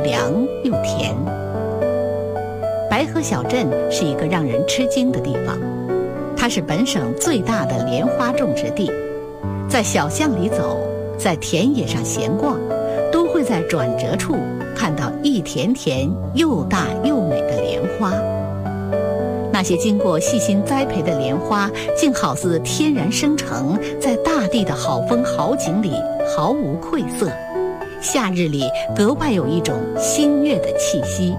凉又甜。白河小镇是一个让人吃惊的地方，它是本省最大的莲花种植地。在小巷里走，在田野上闲逛，都会在转折处看到一田田又大又美的莲花。那些经过细心栽培的莲花，竟好似天然生成，在大地的好风好景里毫无愧色，夏日里格外有一种新月的气息。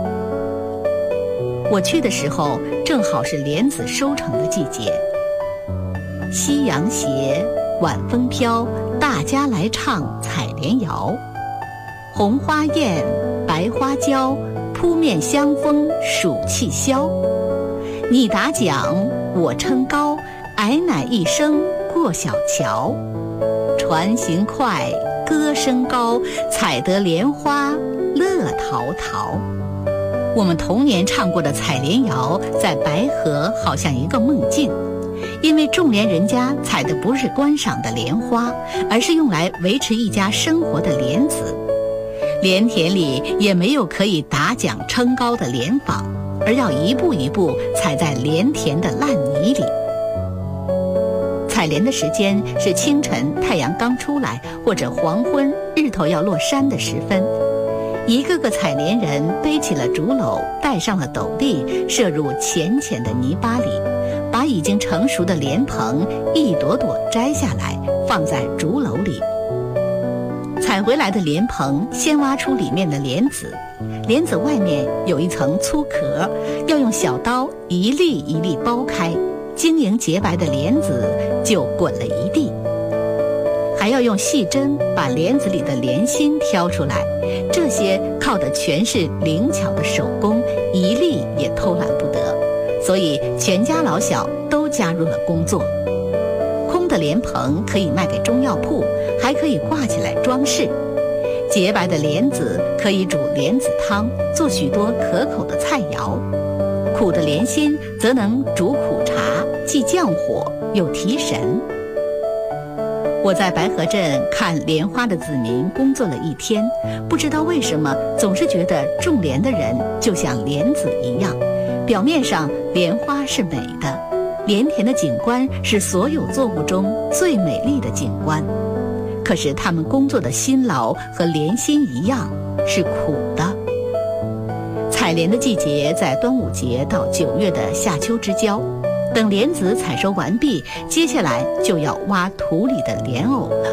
我去的时候正好是莲子收成的季节，夕阳斜，晚风飘，大家来唱采莲谣。红花艳，白花娇，扑面香风暑气消。你打桨，我撑篙，矮乃一声过小桥。船行快，歌声高，采得莲花乐陶陶。我们童年唱过的采莲谣，在白河好像一个梦境，因为种莲人家采的不是观赏的莲花，而是用来维持一家生活的莲子。莲田里也没有可以打桨撑篙的莲舫，而要一步一步踩在莲田的烂泥里。采莲的时间是清晨太阳刚出来，或者黄昏日头要落山的时分。一个个采莲人背起了竹篓，戴上了斗笠，射入浅浅的泥巴里，把已经成熟的莲蓬一朵朵摘下来，放在竹篓里。采回来的莲蓬先挖出里面的莲子，莲子外面有一层粗壳，要用小刀一粒一粒剥开，晶莹洁白的莲子就滚了一地。还要用细针把莲子里的莲心挑出来，这些靠的全是灵巧的手工，一粒也偷懒不得，所以全家老小都加入了工作。空的莲蓬可以卖给中药铺，还可以挂起来装饰。洁白的莲子可以煮莲子汤，做许多可口的菜肴。苦的莲心则能煮苦茶，既降火又提神。我在白河镇看莲花的子民工作了一天，不知道为什么总是觉得种莲的人就像莲子一样，表面上莲花是美的，莲田的景观是所有作物中最美丽的景观，可是他们工作的辛劳和莲心一样是苦的。采莲的季节在端午节到9月的夏秋之交，等莲子采收完毕，接下来就要挖土里的莲藕了。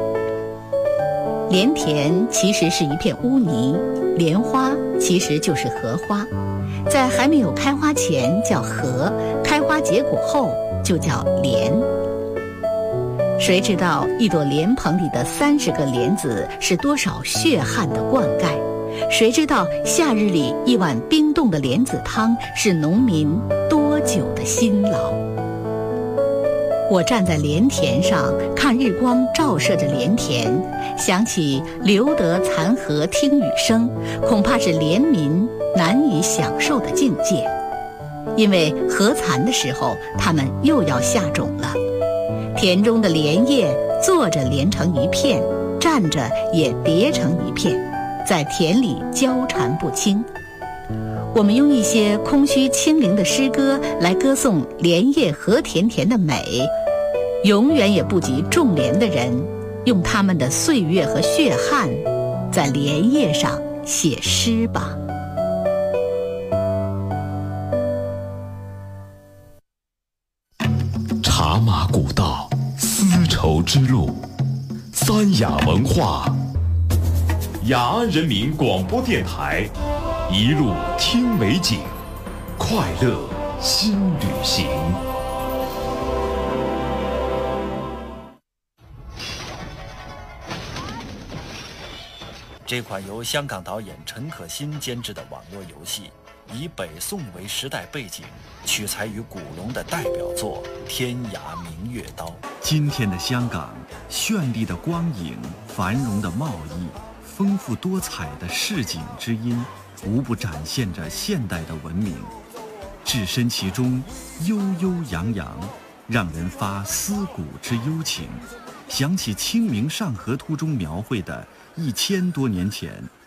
莲田其实是一片污泥，莲花其实就是荷花，在还没有开花前叫荷，开花结果后就叫莲。谁知道一朵莲蓬里的30个莲子是多少血汗的灌溉？谁知道夏日里一碗冰冻的莲子汤是农民多久的辛劳？我站在莲田上，看日光照射着莲田，想起留得残荷听雨声，恐怕是莲民难以享受的境界。因为荷残的时候，他们又要下种了。田中的莲叶坐着连成一片，站着也叠成一片，在田里交缠不清。我们用一些空虚清灵的诗歌来歌颂莲叶荷田田的美，永远也不及种莲的人用他们的岁月和血汗在莲叶上写诗吧。 茶马古道，丝绸之路，三雅文化，雅安人民广播电台，一路听美景，快乐新旅行。 这款由香港导演陈可辛监制的网络游戏，以北宋为时代背景，取材于古龙的代表作《天涯明月刀》。 今天的香港，绚丽的光影、繁荣的贸易、丰富多彩的市井之音，无不展现着现代的文明。置身其中，悠悠扬扬，让人发思古之幽情。想起《清明上河图》中描绘的1000多年前